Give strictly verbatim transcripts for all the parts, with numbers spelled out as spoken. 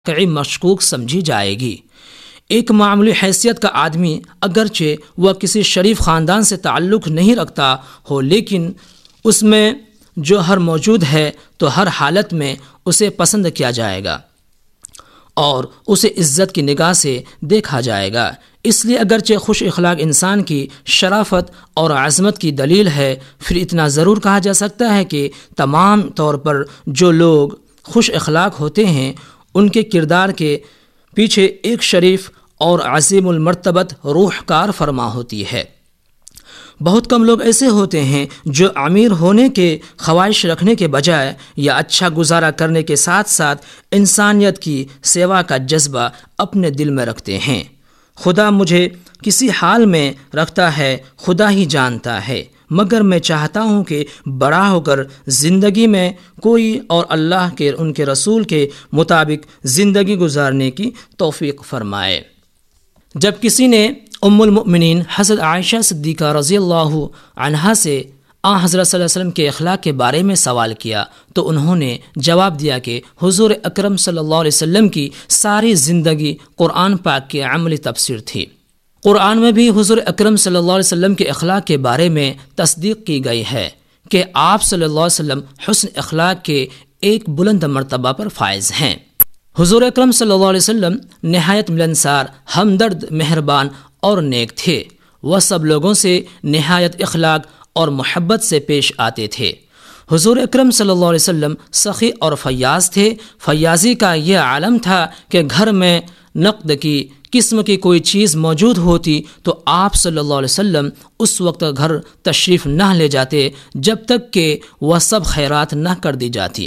واقعی مشکوک سمجھی جائے گی۔ ایک معمولی حیثیت کا آدمی اگرچہ وہ کسی شریف خاندان سے تعلق نہیں رکھتا ہو، لیکن اس میں جوہر موجود ہے تو ہر حالت میں اسے پسند کیا جائے گا اور اسے عزت کی نگاہ سے دیکھا جائے گا۔ اس لیے اگرچہ خوش اخلاق انسان کی شرافت اور عظمت کی دلیل ہے، پھر اتنا ضرور کہا جا سکتا ہے کہ تمام طور پر جو لوگ خوش اخلاق ہوتے ہیں ان کے کردار کے پیچھے ایک شریف اور عظیم المرتبت روح کار فرما ہوتی ہے۔ بہت کم لوگ ایسے ہوتے ہیں جو امیر ہونے کے خواہش رکھنے کے بجائے یا اچھا گزارا کرنے کے ساتھ ساتھ انسانیت کی سیوا کا جذبہ اپنے دل میں رکھتے ہیں۔ خدا مجھے کسی حال میں رکھتا ہے خدا ہی جانتا ہے، مگر میں چاہتا ہوں کہ بڑا ہو کر زندگی میں کوئی اور اللہ کے ان کے رسول کے مطابق زندگی گزارنے کی توفیق فرمائے۔ جب کسی نے ام المؤمنین حضرت عائشہ صدیقہ رضی اللہ عنہا سے آن حضرت صلی اللہ علیہ وسلم کے اخلاق کے بارے میں سوال کیا تو انہوں نے جواب دیا کہ حضور اکرم صلی اللہ علیہ وسلم کی ساری زندگی قرآن پاک کی عملی تفسیر تھی۔ قرآن میں بھی حضور اکرم صلی اللہ علیہ وسلم کے اخلاق کے بارے میں تصدیق کی گئی ہے کہ آپ صلی اللہ علیہ وسلم حسن اخلاق کے ایک بلند مرتبہ پر فائز ہیں۔ حضور اکرم صلی اللہ علیہ وسلم نہایت ملنسار، ہمدرد، مہربان اور نیک تھے۔ وہ سب لوگوں سے نہایت اخلاق اور محبت سے پیش آتے تھے۔ حضور اکرم صلی اللہ علیہ وسلم سخی اور فیاض تھے۔ فیاضی کا یہ عالم تھا کہ گھر میں نقد کی قسم کی کوئی چیز موجود ہوتی تو آپ صلی اللہ علیہ وسلم اس وقت گھر تشریف نہ لے جاتے جب تک کہ وہ سب خیرات نہ کر دی جاتی۔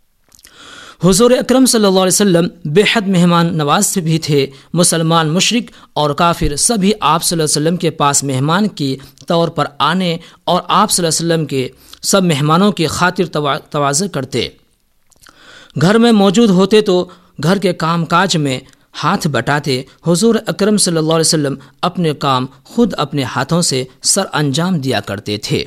حضور اکرم صلی اللہ علیہ وسلم بے حد مہمان نواز بھی تھے۔ مسلمان، مشرک اور کافر سبھی آپ صلی اللہ علیہ وسلم کے پاس مہمان کی طور پر آنے اور آپ صلی اللہ علیہ وسلم کے سب مہمانوں کی خاطر تواضع کرتے۔ گھر میں موجود ہوتے تو گھر کے کام کاج میں ہاتھ بٹاتے۔ حضور اکرم صلی اللہ علیہ وسلم اپنے کام خود اپنے ہاتھوں سے سر انجام دیا کرتے تھے۔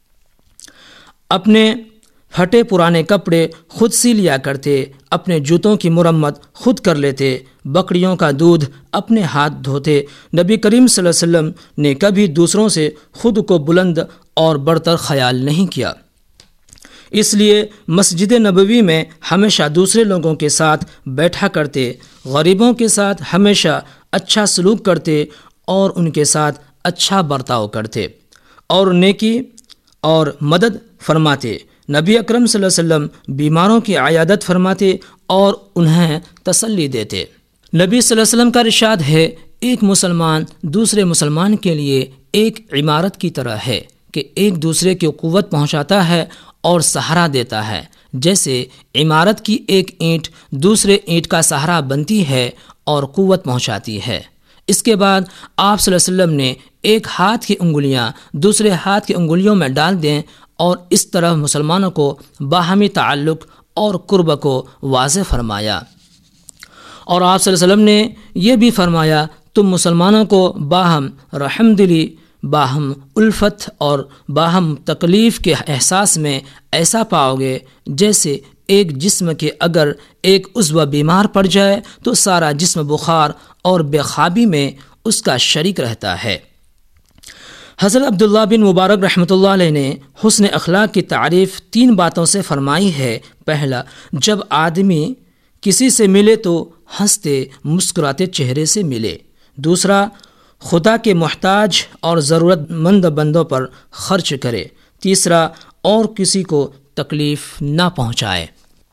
اپنے پھٹے پرانے کپڑے خود سی لیا کرتے، اپنے جوتوں کی مرمت خود کر لیتے، بکریوں کا دودھ اپنے ہاتھ دھوتے۔ نبی کریم صلی اللہ علیہ وسلم نے کبھی دوسروں سے خود کو بلند اور برتر خیال نہیں کیا، اس لیے مسجد نبوی میں ہمیشہ دوسرے لوگوں کے ساتھ بیٹھا کرتے، غریبوں کے ساتھ ہمیشہ اچھا سلوک کرتے اور ان کے ساتھ اچھا برتاؤ کرتے اور نیکی اور مدد فرماتے۔ نبی اکرم صلی اللہ علیہ وسلم بیماروں کی عیادت فرماتے اور انہیں تسلی دیتے۔ نبی صلی اللہ علیہ وسلم کا ارشاد ہے، ایک مسلمان دوسرے مسلمان کے لیے ایک عمارت کی طرح ہے کہ ایک دوسرے کی قوت پہنچاتا ہے اور سہارا دیتا ہے، جیسے عمارت کی ایک اینٹ دوسرے اینٹ کا سہارا بنتی ہے اور قوت پہنچاتی ہے۔ اس کے بعد آپ صلی اللہ علیہ وسلم نے ایک ہاتھ کی انگلیاں دوسرے ہاتھ کی انگلیوں میں ڈال دیں اور اس طرح مسلمانوں کو باہمی تعلق اور قرب کو واضح فرمایا۔ اور آپ صلی اللہ علیہ وسلم نے یہ بھی فرمایا، تم مسلمانوں کو باہم رحم دلی، باہم الفت اور باہم تکلیف کے احساس میں ایسا پاؤ گے جیسے ایک جسم کے اگر ایک عضو بیمار پڑ جائے تو سارا جسم بخار اور بے خوابی میں اس کا شریک رہتا ہے۔ حضرت عبداللہ بن مبارک رحمۃ اللہ علیہ نے حسن اخلاق کی تعریف تین باتوں سے فرمائی ہے۔ پہلا، جب آدمی کسی سے ملے تو ہنستے مسکراتے چہرے سے ملے۔ دوسرا، خدا کے محتاج اور ضرورت مند بندوں پر خرچ کرے۔ تیسرا، اور کسی کو تکلیف نہ پہنچائے۔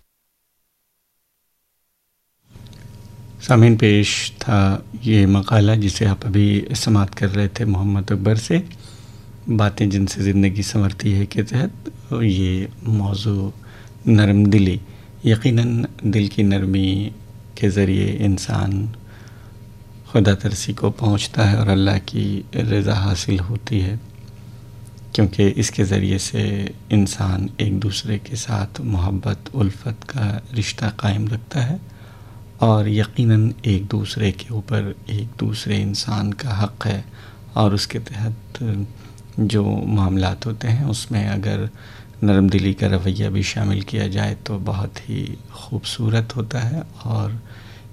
سامعین، پیش تھا یہ مقالہ جسے آپ ابھی سماعت کر رہے تھے محمد اکبر سے، باتیں جن سے زندگی سنورتی ہے کے تحت۔ یہ موضوع نرم دلی، یقیناً دل کی نرمی کے ذریعے انسان خدا ترسی کو پہنچتا ہے اور اللہ کی رضا حاصل ہوتی ہے، کیونکہ اس کے ذریعے سے انسان ایک دوسرے کے ساتھ محبت الفت کا رشتہ قائم رکھتا ہے اور یقیناً ایک دوسرے کے اوپر ایک دوسرے انسان کا حق ہے، اور اس کے تحت جو معاملات ہوتے ہیں اس میں اگر نرم دلی کا رویہ بھی شامل کیا جائے تو بہت ہی خوبصورت ہوتا ہے اور